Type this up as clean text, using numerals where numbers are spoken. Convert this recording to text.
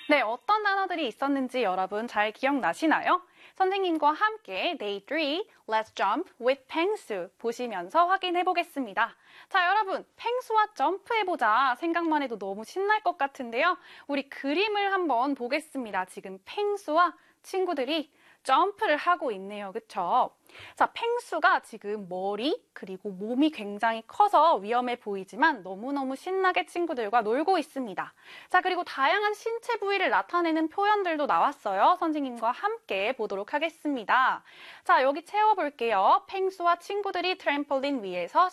네, 어떤 단어들이 있었는지 여러분 잘 기억나시나요? 선생님과 함께 Day 3, Let's Jump with 펭수 보시면서 확인해 보겠습니다. 자, 여러분, 펭수와 점프해보자 생각만 해도 너무 신날 것 같은데요. 우리 그림을 한번 보겠습니다. 지금 펭수와 친구들이 점프를 하고 있네요. 그쵸? 자, 펭수가 지금 머리 그리고 몸이 굉장히 커서 위험해 보이지만 너무너무 신나게 친구들과 놀고 있습니다. 자, 그리고 다양한 신체 부위를 나타내는 표현들도 나왔어요. 선생님과 함께 보도록 하겠습니다. 자, 여기 채워볼게요. 펭수와 친구들이 트램폴린 위에서